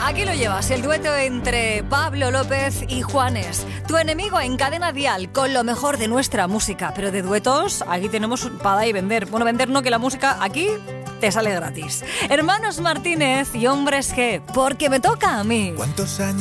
Aquí lo llevas, el dueto entre Pablo López y Juanes. Tu enemigo en Cadena Dial, con lo mejor de nuestra música. Pero de duetos, aquí tenemos para dar y vender. Bueno, vender no, que la música aquí te sale gratis. Hermanos Martínez y Hombres G, porque me toca a mí. ¿Cuántos años